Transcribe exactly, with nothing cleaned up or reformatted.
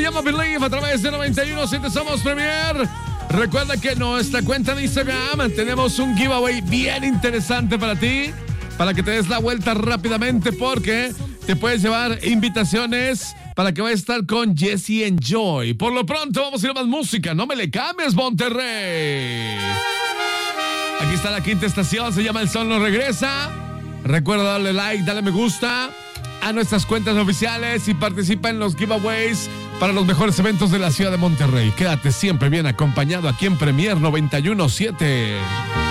llama Believe a través de noventa y uno punto siete Somos Premier. Recuerda que en nuestra cuenta de Instagram tenemos un giveaway bien interesante para ti, para que te des la vuelta rápidamente, porque te puedes llevar invitaciones para que vayas a estar con Jesse Enjoy. Por lo pronto vamos a ir a más música. No me le cambies, Monterrey. Aquí está la quinta estación, se llama El Sol No Regresa. Recuerda darle like, darle me gusta a nuestras cuentas oficiales y participa en los giveaways para los mejores eventos de la ciudad de Monterrey. Quédate siempre bien acompañado aquí en Premier noventa y uno punto siete.